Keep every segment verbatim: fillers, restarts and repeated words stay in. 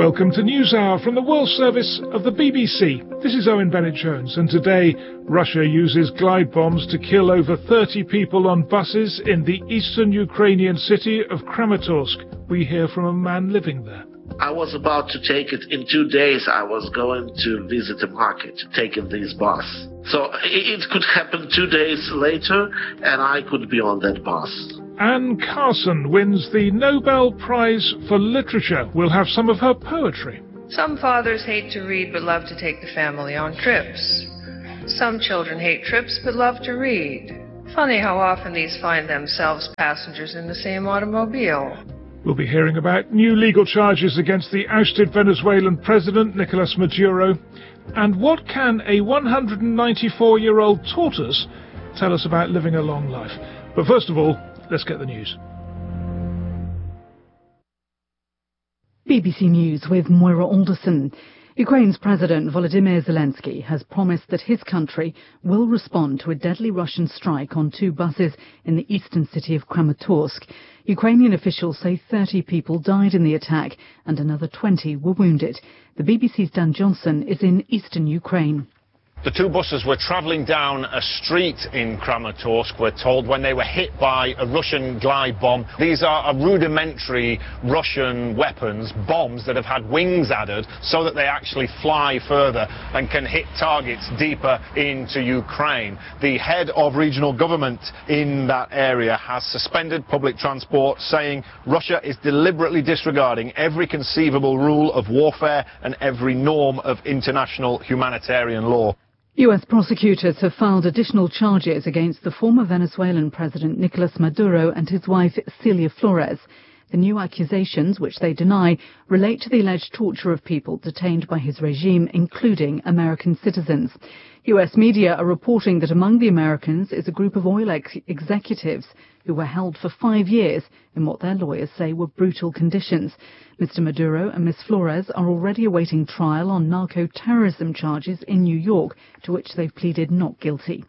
Welcome to NewsHour from the World Service of the B B C. This is Owen Bennett-Jones, and today Russia uses glide bombs to kill over thirty people on buses in the eastern Ukrainian city of Kramatorsk. We hear from a man living there. I was about to take it. In two days I was going to visit a market, taking this bus. So it could happen two days later and I could be on that bus. Anne Carson wins the Nobel Prize for Literature. We'll have some of her poetry. Some fathers hate to read but love to take the family on trips. Some children hate trips but love to read. Funny how often these find themselves passengers in the same automobile. We'll be hearing about new legal charges against the ousted Venezuelan president, Nicolas Maduro. And what can a one hundred ninety-four-year-old tortoise tell us about living a long life? But first of all, let's get the news. B B C News with Moira Alderson. Ukraine's President Volodymyr Zelensky has promised that his country will respond to a deadly Russian strike on two buses in the eastern city of Kramatorsk. Ukrainian officials say thirty people died in the attack and another twenty were wounded. The B B C's Dan Johnson is in eastern Ukraine. The two buses were travelling down a street in Kramatorsk, we're told, when they were hit by a Russian glide bomb. These are rudimentary Russian weapons, bombs that have had wings added so that they actually fly further and can hit targets deeper into Ukraine. The head of regional government in that area has suspended public transport, saying Russia is deliberately disregarding every conceivable rule of warfare and every norm of international humanitarian law. U S prosecutors have filed additional charges against the former Venezuelan president Nicolas Maduro and his wife Celia Flores. The new accusations, which they deny, relate to the alleged torture of people detained by his regime, including American citizens. U S media are reporting that among the Americans is a group of oil ex- executives who were held for five years in what their lawyers say were brutal conditions. Mister Maduro and Miss Flores are already awaiting trial on narco-terrorism charges in New York, to which they've pleaded not guilty.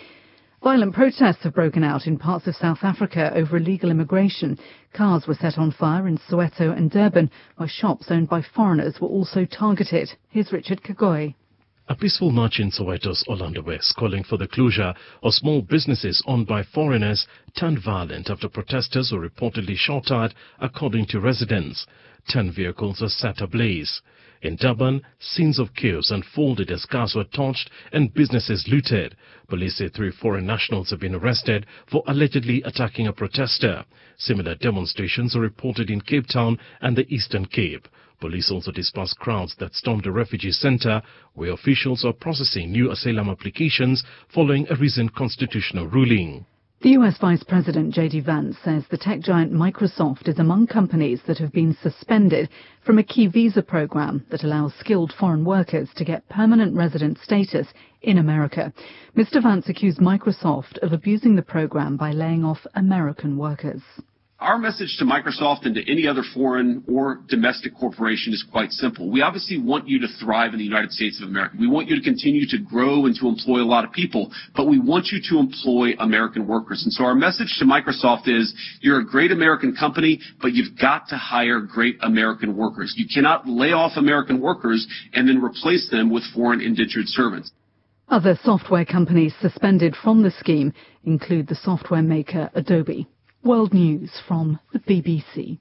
Violent protests have broken out in parts of South Africa over illegal immigration. Cars were set on fire in Soweto and Durban, where shops owned by foreigners were also targeted. Here's Richard Kagoy. A peaceful march in Soweto's Orlando West calling for the closure of small businesses owned by foreigners turned violent after protesters were reportedly shot at, according to residents. Ten vehicles were set ablaze. In Durban, scenes of chaos unfolded as cars were torched and businesses looted. Police say three foreign nationals have been arrested for allegedly attacking a protester. Similar demonstrations are reported in Cape Town and the Eastern Cape. Police also dispersed crowds that stormed a refugee center where officials are processing new asylum applications following a recent constitutional ruling. The U S Vice President J D Vance says the tech giant Microsoft is among companies that have been suspended from a key visa program that allows skilled foreign workers to get permanent resident status in America. Mister Vance accused Microsoft of abusing the program by laying off American workers. Our message to Microsoft and to any other foreign or domestic corporation is quite simple. We obviously want you to thrive in the United States of America. We want you to continue to grow and to employ a lot of people, but we want you to employ American workers. And so our message to Microsoft is, you're a great American company, but you've got to hire great American workers. You cannot lay off American workers and then replace them with foreign indentured servants. Other software companies suspended from the scheme include the software maker Adobe. World News from the B B C.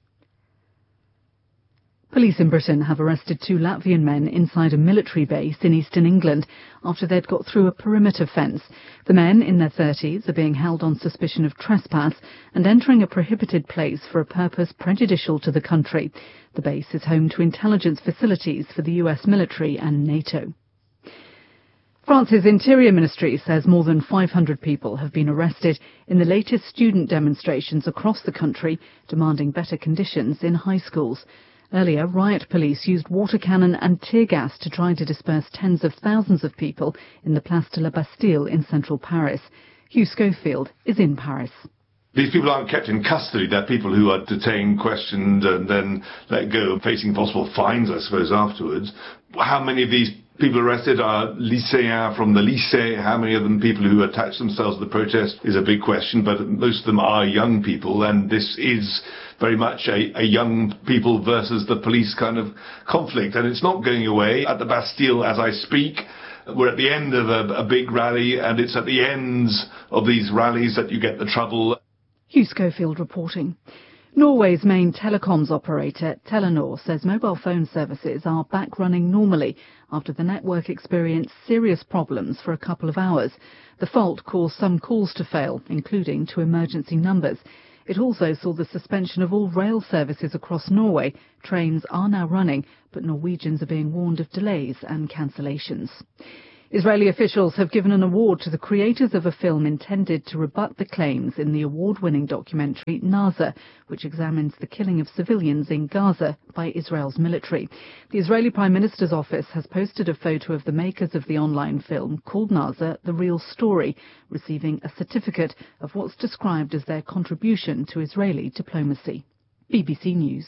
Police in Britain have arrested two Latvian men inside a military base in eastern England after they'd got through a perimeter fence. The men, in their thirties, are being held on suspicion of trespass and entering a prohibited place for a purpose prejudicial to the country. The base is home to intelligence facilities for the U S military and NATO. France's Interior Ministry says more than five hundred people have been arrested in the latest student demonstrations across the country demanding better conditions in high schools. Earlier, riot police used water cannon and tear gas to try to disperse tens of thousands of people in the Place de la Bastille in central Paris. Hugh Schofield is in Paris. These people aren't kept in custody. They're people who are detained, questioned, and then let go, facing possible fines, I suppose, afterwards. How many of these people arrested are lycéens from the lycée. How many of them people who attach themselves to the protest is a big question, but most of them are young people, and this is very much a, a young people versus the police kind of conflict, and it's not going away. At the Bastille, as I speak, we're at the end of a, a big rally, and it's at the ends of these rallies that you get the trouble. Hugh Schofield reporting. Norway's main telecoms operator, Telenor, says mobile phone services are back running normally after the network experienced serious problems for a couple of hours. The fault caused some calls to fail, including to emergency numbers. It also saw the suspension of all rail services across Norway. Trains are now running, but Norwegians are being warned of delays and cancellations. Israeli officials have given an award to the creators of a film intended to rebut the claims in the award-winning documentary Naza, which examines the killing of civilians in Gaza by Israel's military. The Israeli Prime Minister's office has posted a photo of the makers of the online film called Naza, The Real Story, receiving a certificate of what's described as their contribution to Israeli diplomacy. B B C News.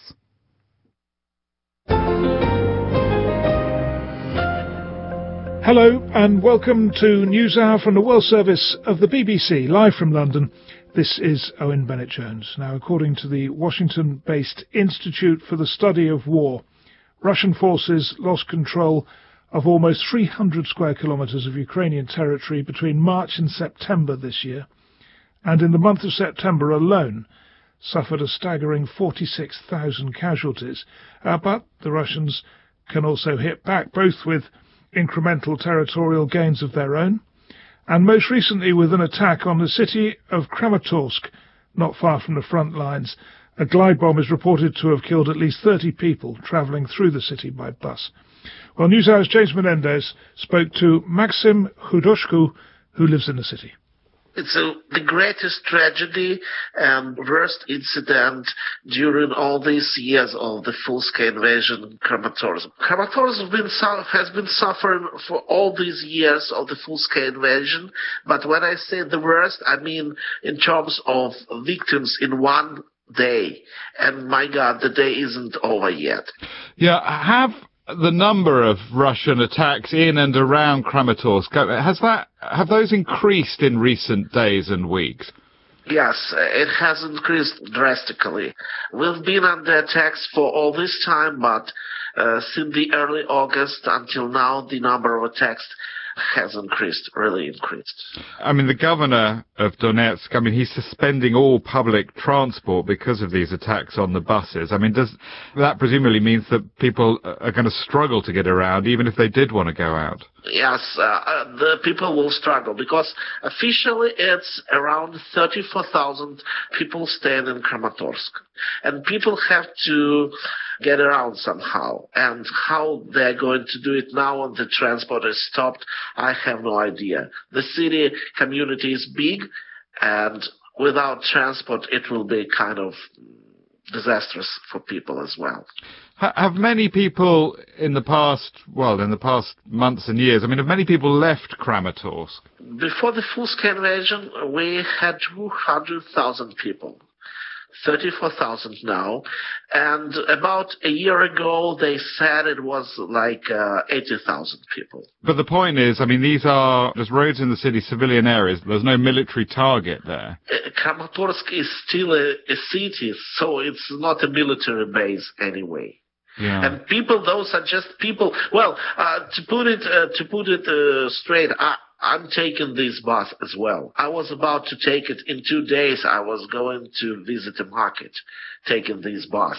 Hello and welcome to NewsHour from the World Service of the B B C, live from London. This is Owen Bennett-Jones. Now, according to the Washington-based Institute for the Study of War, Russian forces lost control of almost three hundred square kilometres of Ukrainian territory between March and September this year, and in the month of September alone suffered a staggering forty-six thousand casualties. Uh, but the Russians can also hit back, both with incremental territorial gains of their own, and most recently with an attack on the city of Kramatorsk, not far from the front lines. A glide bomb is reported to have killed at least thirty people travelling through the city by bus. Well, NewsHour's James Menendez spoke to Maxim Khudoshku, who lives in the city. It's a, the greatest tragedy and worst incident during all these years of the full-scale invasion in Kramatorsk. Kramatorsk has been, has been suffering for all these years of the full-scale invasion, but when I say the worst, I mean in terms of victims in one day. And my God, the day isn't over yet. Yeah, have the number of Russian attacks in and around Kramatorsk, has that, have those increased in recent days and weeks? Yes, it has increased drastically. We've been under attacks for all this time, but uh, since the early August until now, the number of attacks has increased, really increased. I mean, the governor of Donetsk, I mean, he's suspending all public transport because of these attacks on the buses. I mean, does that presumably means that people are going to struggle to get around, even if they did want to go out? Yes, uh, the people will struggle because officially it's around thirty-four thousand people staying in Kramatorsk. And people have to get around somehow. And how they're going to do it now when the transport is stopped, I have no idea. The city community is big, and without transport it will be kind of disastrous for people as well. Have many people in the past, well, in the past months and years, I mean, have many people left Kramatorsk? Before the full-scale invasion, we had two hundred thousand people. thirty-four thousand now. And about a year ago, they said it was like uh, eighty thousand people. But the point is, I mean, these are just roads in the city, civilian areas. There's no military target there. Uh, Kramatorsk is still a, a city, so it's not a military base anyway. Yeah. And people, those are just people. Well, uh, to put it uh, to put it uh, straight, I, I'm taking this bus as well. I was about to take it in two days. I was going to visit a market, taking this bus.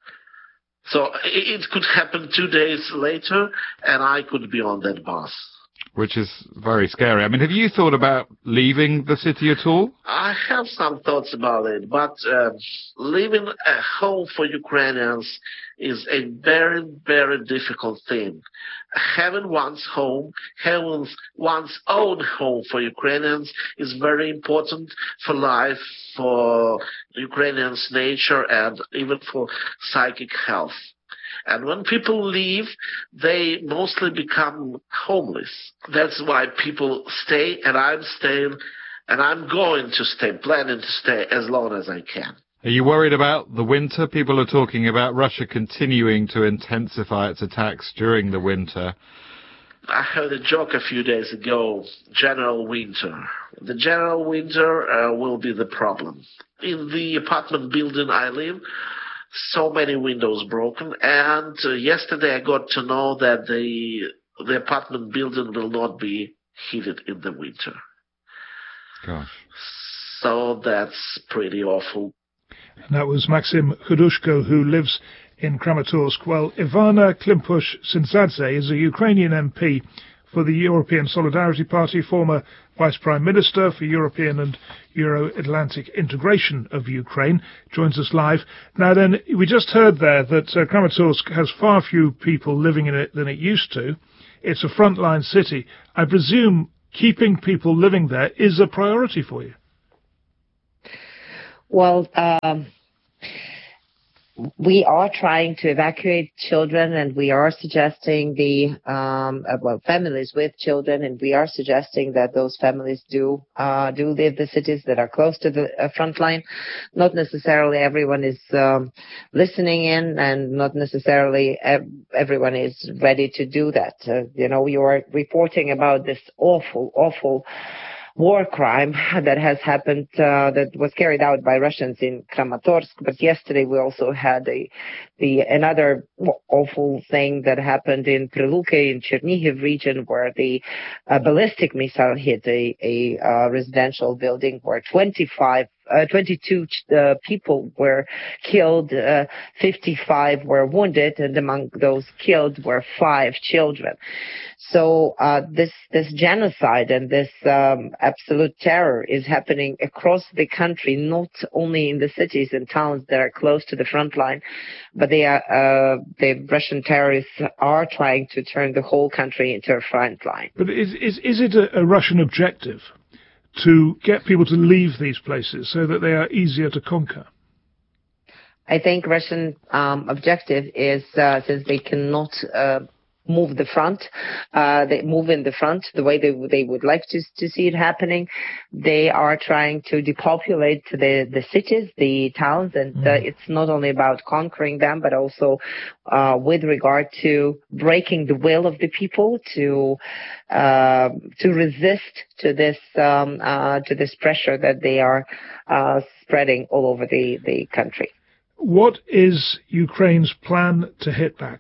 So it, it could happen two days later, and I could be on that bus. Which is very scary. I mean, have you thought about leaving the city at all? I have some thoughts about it, but uh, leaving a home for Ukrainians is a very, very difficult thing. Having one's home, having one's own home for Ukrainians is very important for life, for Ukrainians' nature, and even for psychic health. And when people leave, they mostly become homeless. That's why people stay, and I'm staying, and I'm going to stay, planning to stay as long as I can. Are you worried about the winter? People are talking about Russia continuing to intensify its attacks during the winter. I heard a joke a few days ago, General Winter. The General Winter uh, will be the problem. In the apartment building I live, so many windows broken, and uh, yesterday I got to know that the the apartment building will not be heated in the winter. Gosh. So that's pretty awful. And that was Maxim Khudushko, who lives in Kramatorsk. Well, Ivana Klimpush-Syntsadze is a Ukrainian M P for the European Solidarity Party, former Vice Prime Minister for European and Euro-Atlantic integration of Ukraine, joins us live. Now then, we just heard there that uh, Kramatorsk has far fewer people living in it than it used to. It's a frontline city. I presume keeping people living there is a priority for you. Well, um, we are trying to evacuate children, and we are suggesting the um, uh, well families with children, and we are suggesting that those families do uh, do leave the cities that are close to the uh, front line. Not necessarily everyone is um, listening in, and not necessarily ev- everyone is ready to do that. Uh, you know, you are reporting about this awful, awful war crime that has happened, uh, that was carried out by Russians in Kramatorsk. But yesterday we also had a, the, another awful thing that happened in Prilukhe in Chernihiv region, where the uh, ballistic missile hit a, a uh, residential building where twenty-five Uh, twenty-two uh, people were killed, uh, fifty-five were wounded, and among those killed were five children. So uh, this this genocide and this um, absolute terror is happening across the country, not only in the cities and towns that are close to the front line, but they are, uh, the Russian terrorists are trying to turn the whole country into a front line. But is is, is it a, a Russian objective to get people to leave these places so that they are easier to conquer? I think Russian um, objective is, uh, since they cannot uh, move the front, uh, they move in the front the way they they would like to to see it happening. They are trying to depopulate the the cities, the towns, and mm. uh, it's not only about conquering them, but also uh, with regard to breaking the will of the people to uh, to resist to this um, uh, to this pressure that they are uh, spreading all over the the country. What is Ukraine's plan to hit back?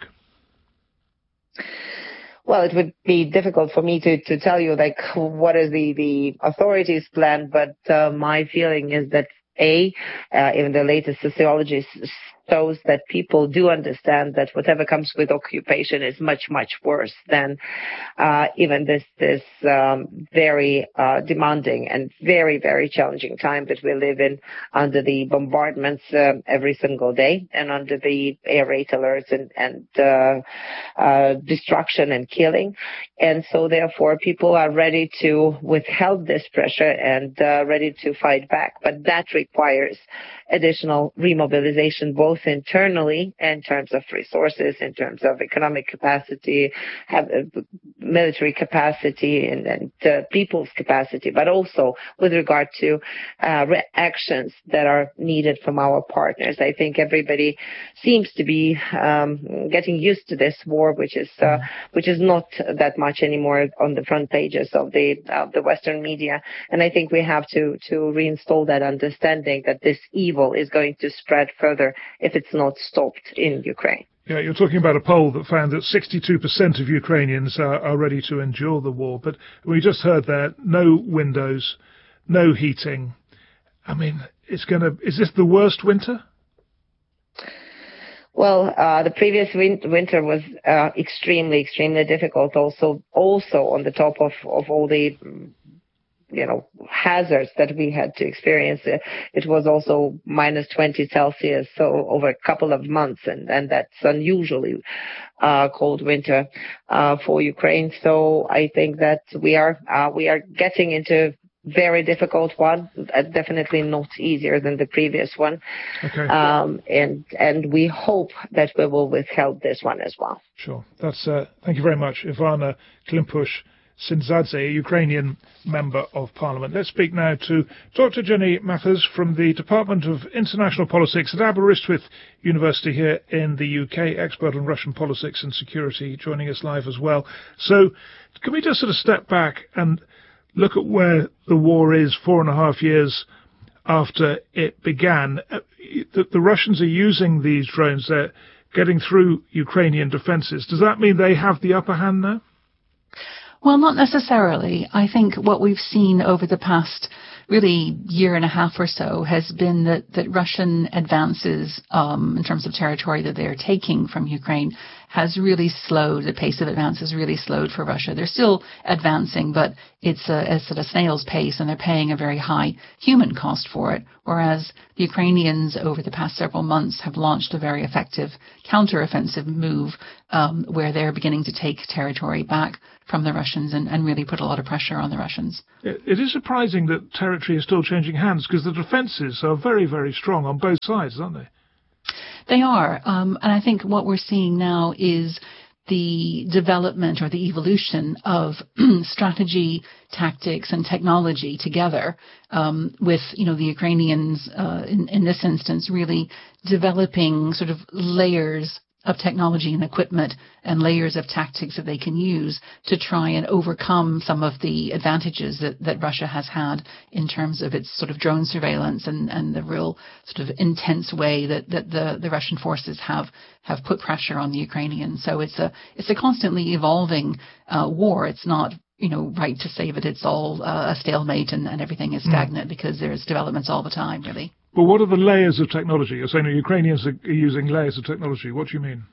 Well, it would be difficult for me to, to tell you, like, what is the, the authorities' plan, but uh, my feeling is that, A, uh, even the latest sociology shows that people do understand that whatever comes with occupation is much, much worse than uh, even this this um, very uh, demanding and very, very challenging time that we live in, under the bombardments uh, every single day, and under the air raid alerts and, and uh, uh, destruction and killing. And so, therefore, people are ready to withhold this pressure and uh, ready to fight back. But that requires additional remobilization, both internally in terms of resources, in terms of economic capacity, have, uh, military capacity, and, and uh, people's capacity, but also with regard to uh, reactions that are needed from our partners. I think everybody seems to be um, getting used to this war, which is uh, which is not that much anymore on the front pages of the of the Western media. And I think we have to to reinstall that understanding that this evil is going to spread further if it's not stopped in Ukraine. Yeah, you're talking about a poll that found that sixty-two percent of Ukrainians are, are ready to endure the war. But we just heard there, no windows, no heating. I mean, it's going to, is this the worst winter? Well, uh, the previous win- winter was uh, extremely, extremely difficult. Also, also on the top of, of all the, you know, hazards that we had to experience, uh, it was also minus twenty Celsius, so over a couple of months, and, and that's unusually uh, cold winter uh, for Ukraine. So I think that we are uh, we are getting into very difficult one, uh, definitely not easier than the previous one. Okay. Um, and and we hope that we will withhold this one as well. Sure. That's uh, thank you very much, Ivana Klimpush Sindzadze, a Ukrainian member of parliament. Let's speak now to Doctor Jenny Mathers from the Department of International Politics at Aberystwyth University here in the U K, expert on Russian politics and security, joining us live as well. So can we just sort of step back and look at where the war is four and a half years after it began? The, the Russians are using these drones. They're getting through Ukrainian defences. Does that mean they have the upper hand now? Well, not necessarily. I think what we've seen over the past really year and a half or so has been that, that Russian advances um, in terms of territory that they're taking from Ukraine has really slowed. The pace of advance has really slowed for Russia. They're still advancing, but it's, a, it's at a snail's pace, and they're paying a very high human cost for it, whereas the Ukrainians over the past several months have launched a very effective counter-offensive move um, where they're beginning to take territory back from the Russians and, and really put a lot of pressure on the Russians. It is surprising that territory is still changing hands, because the defences are very, very strong on both sides, aren't they? They are. Um, and I think what we're seeing now is the development or the evolution of strategy, tactics, and technology together um, with, you know, the Ukrainians, uh, in, in this instance, really developing sort of layers of technology and equipment and layers of tactics that they can use to try and overcome some of the advantages that, that Russia has had in terms of its sort of drone surveillance and, and the real sort of intense way that, that the, the Russian forces have have put pressure on the Ukrainians. So it's a it's a constantly evolving uh, war. It's not, you know, right to say that it's all uh, a stalemate and, and everything is stagnant, mm. because there's developments all the time, really. But what are the layers of technology? You're saying the Ukrainians are using layers of technology. What do you mean?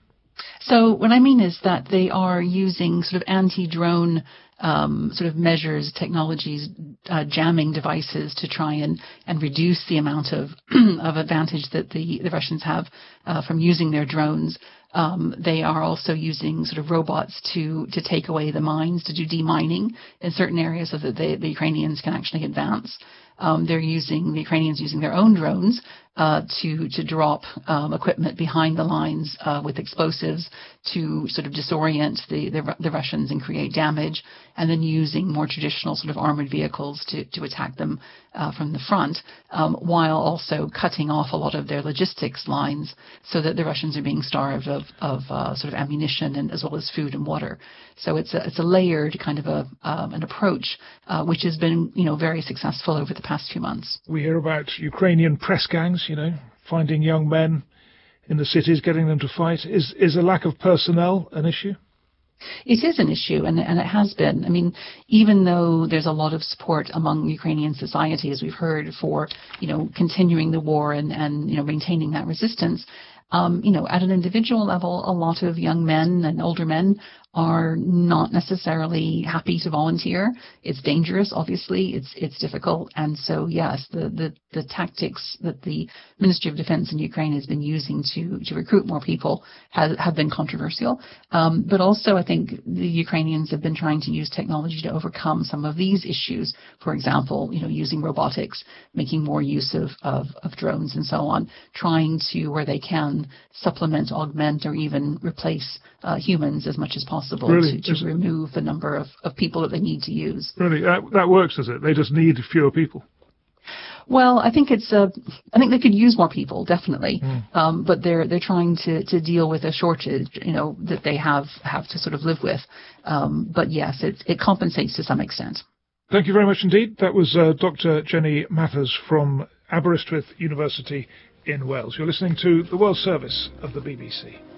So what I mean is that they are using sort of anti-drone um, sort of measures, technologies, uh, jamming devices to try and, and reduce the amount of of advantage that the, the Russians have uh, from using their drones. Um, they are also using sort of robots to, to take away the mines, to do demining in certain areas so that they, the Ukrainians can actually advance. Um, they're using, the Ukrainians using their own drones uh, to to drop um, equipment behind the lines uh, with explosives to sort of disorient the, the the Russians and create damage, and then using more traditional sort of armored vehicles to, to attack them uh, from the front, um, while also cutting off a lot of their logistics lines so that the Russians are being starved of, of uh, sort of ammunition and as well as food and water. So it's a, it's a layered kind of a um, an approach uh, which has been, you know, very successful over the past few months. We hear about Ukrainian press gangs, you know, finding young men in the cities, getting them to fight. Is is a lack of personnel an issue? It is an issue, and, and it has been. I mean, even though there's a lot of support among Ukrainian society, as we've heard, for, you know, continuing the war and, and you know, maintaining that resistance, um, you know, at an individual level, a lot of young men and older men are not necessarily happy to volunteer. It's dangerous, obviously. It's it's difficult. And so, yes, the, the, the tactics that the Ministry of Defense in Ukraine has been using to, to recruit more people have, have been controversial. Um, but also, I think the Ukrainians have been trying to use technology to overcome some of these issues. For example, you know, using robotics, making more use of, of, of drones and so on, trying to, where they can, supplement, augment, or even replace uh, humans as much as possible. Really? to, to remove the number of, of people that they need to use. Really, that, that works, does it? They just need fewer people. Well, I think it's a. I think they could use more people, definitely, mm. um, but they're they're trying to, to deal with a shortage, you know, that they have have to sort of live with. Um, but yes, it it compensates to some extent. Thank you very much indeed. That was uh, Doctor Jenny Mathers from Aberystwyth University in Wales. You're listening to the World Service of the B B C.